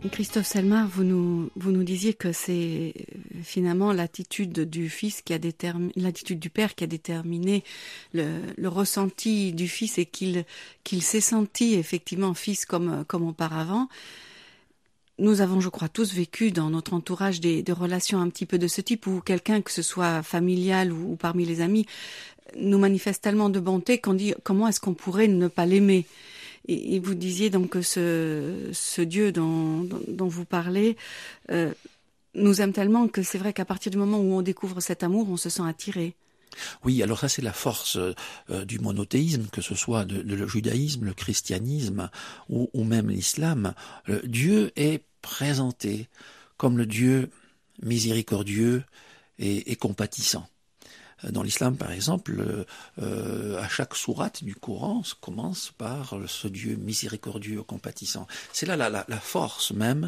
Christophe Selmar, vous nous disiez que c'est finalement l'attitude du fils qui a l'attitude du père qui a déterminé le ressenti du fils et qu'il s'est senti effectivement fils comme auparavant. Nous avons, je crois, tous vécu dans notre entourage des relations un petit peu de ce type où quelqu'un, que ce soit familial ou parmi les amis, nous manifeste tellement de bonté qu'on dit comment est-ce qu'on pourrait ne pas l'aimer. Et vous disiez donc que ce Dieu dont vous parlez nous aime tellement que c'est vrai qu'à partir du moment où on découvre cet amour, on se sent attiré. Oui, alors ça c'est la force du monothéisme, que ce soit le judaïsme, le christianisme ou même l'islam. Dieu est présenté comme le Dieu miséricordieux et compatissant. Dans l'islam, par exemple, à chaque sourate du Coran commence par ce Dieu miséricordieux, compatissant. C'est là la force même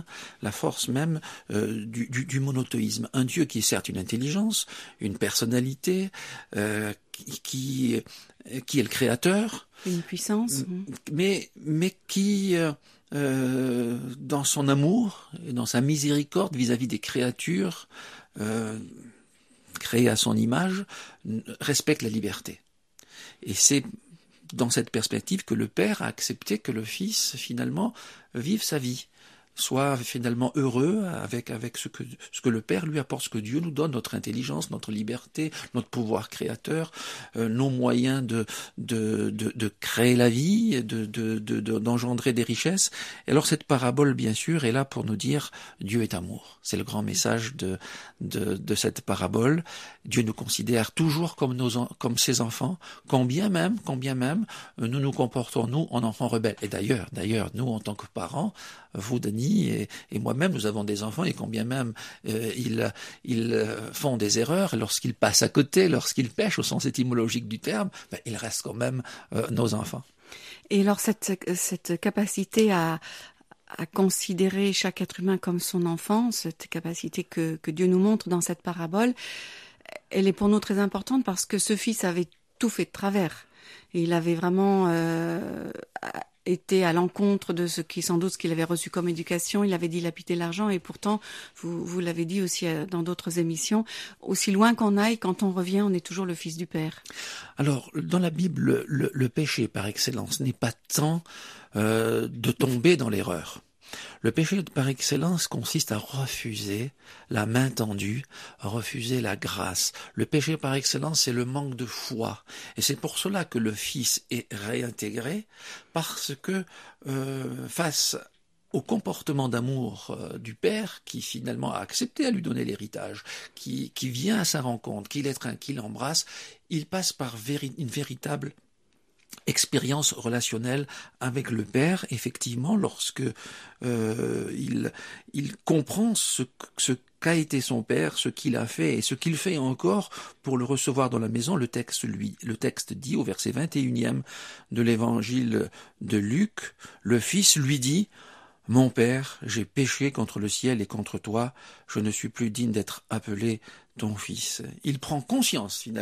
du monothéisme. Un Dieu qui est certes une intelligence, une personnalité, qui est le créateur, une puissance, mais qui dans son amour et dans sa miséricorde vis-à-vis des créatures créé à son image, respecte la liberté. Et c'est dans cette perspective que le père a accepté que le fils, finalement, vive sa vie, soit finalement heureux avec ce que le père lui apporte, ce que Dieu nous donne, notre intelligence, notre liberté, notre pouvoir créateur, nos moyens de créer la vie, d'engendrer des richesses. Et alors cette parabole, bien sûr, est là pour nous dire Dieu est amour. C'est le grand message de cette parabole. Dieu nous considère toujours comme ses enfants, combien même nous nous comportons, nous, en enfants rebelles. Et d'ailleurs, nous, en tant que parents, vous, Denis, et moi-même, nous avons des enfants, et combien même ils font des erreurs, lorsqu'ils passent à côté, lorsqu'ils pêchent au sens étymologique du terme, ils restent quand même nos enfants. Et alors cette capacité à considérer chaque être humain comme son enfant, cette capacité que Dieu nous montre dans cette parabole, elle est pour nous très importante parce que ce fils avait tout fait de travers. Et il avait vraiment été à l'encontre de ce qu'il avait reçu comme éducation. Il avait dilapidé l'argent et pourtant, vous l'avez dit aussi dans d'autres émissions, aussi loin qu'on aille, quand on revient, on est toujours le fils du Père. Alors, dans la Bible, le péché par excellence n'est pas tant de tomber dans l'erreur. Le péché par excellence consiste à refuser la main tendue, à refuser la grâce. Le péché par excellence, c'est le manque de foi. Et c'est pour cela que le Fils est réintégré, parce que face au comportement d'amour du Père, qui finalement a accepté à lui donner l'héritage, qui vient à sa rencontre, qui l'étreint, qui l'embrasse, il passe par une véritable expérience relationnelle avec le père, effectivement, lorsque il comprend ce qu'a été son père, ce qu'il a fait et ce qu'il fait encore pour le recevoir dans la maison. Le texte dit au verset 21e de l'évangile de Luc, le fils lui dit: mon père, j'ai péché contre le ciel et contre toi, je ne suis plus digne d'être appelé ton fils. Il prend conscience finalement